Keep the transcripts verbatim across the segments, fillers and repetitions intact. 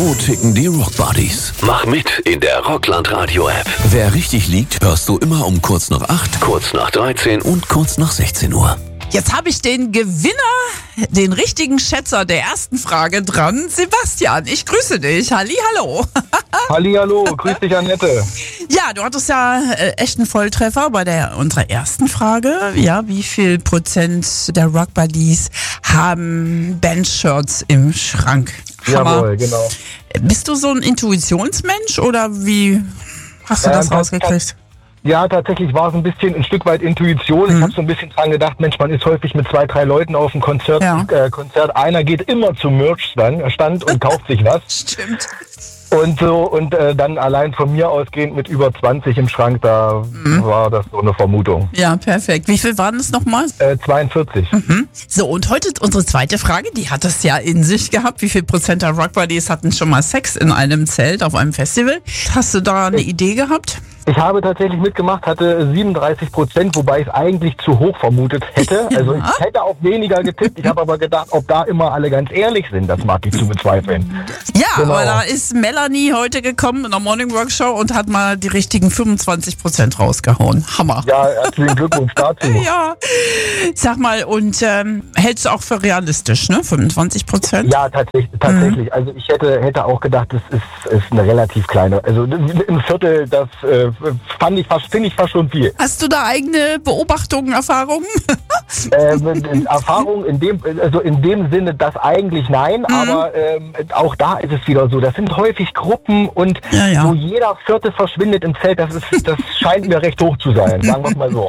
So ticken die Rock Buddies. Mach mit in der Rockland Radio App. Wer richtig liegt, hörst du immer um kurz nach acht, kurz nach dreizehn und kurz nach sechzehn Uhr. Jetzt habe ich den Gewinner, den richtigen Schätzer der ersten Frage dran. Sebastian, ich grüße dich. Halli, hallo. Halli, hallo. Grüß dich, Annette. Ja, du hattest ja äh, echt einen Volltreffer bei der unserer ersten Frage. Ja, wie viel Prozent der Rock Buddies haben Bandshirts im Schrank? Hammer. Jawohl, genau. Bist du so ein Intuitionsmensch oder wie hast du Ja, das das- rausgekriegt? Ja, tatsächlich war es ein bisschen ein Stück weit Intuition. Mhm. Ich habe so ein bisschen dran gedacht, Mensch, man ist häufig mit zwei, drei Leuten auf dem Konzert. Ja. Äh, Konzert. Einer geht immer zum Merchstand Stand und kauft sich was. Stimmt. Und so und äh, dann allein von mir ausgehend mit über zwanzig im Schrank, da Mhm. war das so eine Vermutung. Ja, perfekt. Wie viel waren es nochmal? Äh, zweiundvierzig. So, und heute unsere zweite Frage, die hat es ja in sich gehabt. Wie viel Prozent der Rock Buddies hatten schon mal Sex in einem Zelt auf einem Festival? Hast du da eine Idee gehabt? Ich habe tatsächlich mitgemacht, hatte siebenunddreißig Prozent, wobei ich es eigentlich zu hoch vermutet hätte. Also ich hätte auch weniger getippt. Ich habe aber gedacht, ob da immer alle ganz ehrlich sind, das mag ich zu bezweifeln. Ja, Genau. aber da ist Melanie heute gekommen in der Morning Rock Show und hat mal die richtigen fünfundzwanzig Prozent rausgehauen. Hammer. Ja, herzlichen Glückwunsch dazu. Ja. Sag mal, und ähm, hältst du auch für realistisch, ne? fünfundzwanzig Prozent? Ja, tatsächlich. tatsächlich. Also ich hätte, hätte auch gedacht, das ist, ist eine relativ kleine. Also ein Viertel, das äh, fand ich fast, finde ich fast schon viel. Hast du da eigene Beobachtungen, Erfahrungen? Ähm, Erfahrung in dem, also in dem Sinne, das eigentlich nein, aber ähm, auch da ist es wieder so. Das sind häufig Gruppen und Ja, ja. wo jeder Vierte verschwindet im Zelt, das ist, das scheint mir recht hoch zu sein, sagen wir es mal so.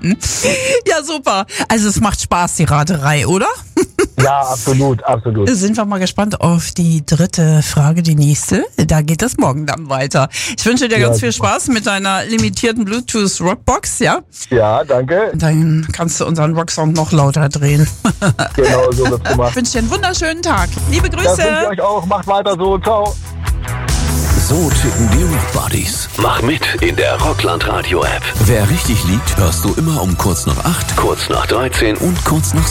Ja, super. Also es macht Spaß, die Raterei, oder? Ja, absolut, absolut. Sind wir mal gespannt auf die dritte Frage, die nächste. Da geht es morgen dann weiter. Ich wünsche dir Ja, ganz viel super. Spaß mit deiner limitierten Bluetooth Rockbox, ja? Ja, danke. Dann kannst du unseren Rocksound noch lauter drehen. Genau so wird's Ich gemacht. wünsche dir einen wunderschönen Tag. Liebe Das wünsche ich Grüße. euch auch. Macht weiter so. Ciao. So ticken die Rock Buddies. Mach mit in der Rockland Radio App. Wer richtig liegt, hörst du immer um kurz nach acht, kurz nach dreizehn und kurz nach